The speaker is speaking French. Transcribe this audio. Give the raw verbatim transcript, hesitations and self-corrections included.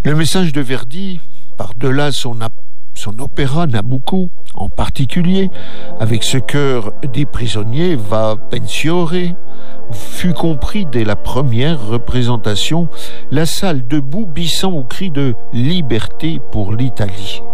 Le message de Verdi, par-delà son, son opéra Nabucco en particulier, avec ce chœur des prisonniers va pensiore, fut compris dès la première représentation, la salle debout bissant au cri de liberté pour l'Italie.